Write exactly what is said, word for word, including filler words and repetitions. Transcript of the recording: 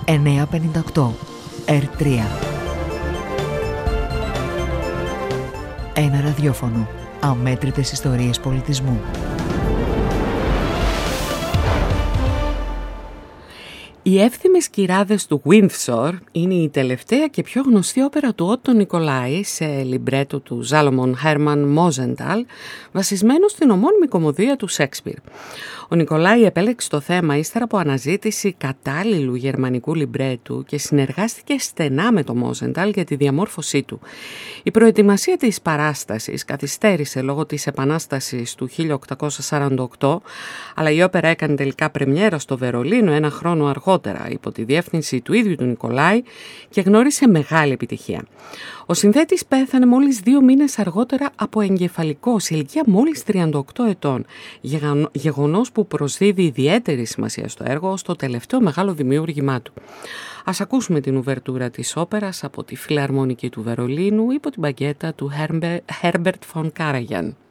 εννιακόσια πενήντα οκτώ ερ τρία. Ένα ραδιόφωνο. Αμέτρητες ιστορίες πολιτισμού. Οι εύθυμες κυράδες του Windsor είναι η τελευταία και πιο γνωστή όπερα του Ότο Νικολάη σε λιμπρέτο του Ζάλομον Χέρμαν Μόζενταλ, βασισμένο στην ομώνυμη κωμωδία του Σέξπιρ. Ο Νικολάη επέλεξε το θέμα ύστερα από αναζήτηση κατάλληλου γερμανικού λιμπρέτου και συνεργάστηκε στενά με το Μόζενταλ για τη διαμόρφωσή του. Η προετοιμασία της παράστασης καθυστέρησε λόγω της Επανάστασης του χίλια οκτακόσια σαράντα οκτώ, αλλά η όπερα έκανε τελικά πρεμιέρα στο Βερολίνο ένα χρόνο αργότερα υπό τη διεύθυνση του ίδιου του Νικολάη και γνώρισε μεγάλη επιτυχία. Ο συνθέτης πέθανε μόλις δύο μήνες αργότερα από εγκεφαλικό σε ηλικία μόλις τριάντα οκτώ ετών, γεγονός που προσδίδει ιδιαίτερη σημασία στο έργο ως το τελευταίο μεγάλο δημιούργημά του. Ας ακούσουμε την ουβερτούρα της όπερας από τη Φιλαρμονική του Βερολίνου υπό την μπαγκέτα του Herbert von Karajan.